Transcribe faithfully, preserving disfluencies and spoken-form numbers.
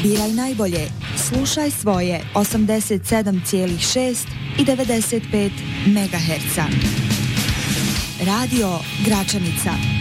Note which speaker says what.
Speaker 1: Biraj najbolje. Slušaj svoje osamdeset sedam zarez šest i devedeset pet megaherca. Radio Gračanica.